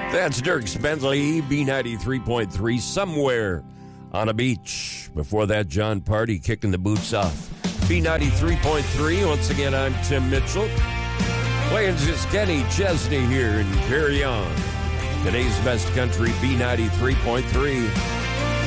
That's Dierks Bentley, B93.3, Somewhere on a Beach. Before that, John Party kicking the boots off. B93.3, once again, I'm Tim Mitchell. Playing just Kenny Chesney here and Carry On. Today's best country, B93.3.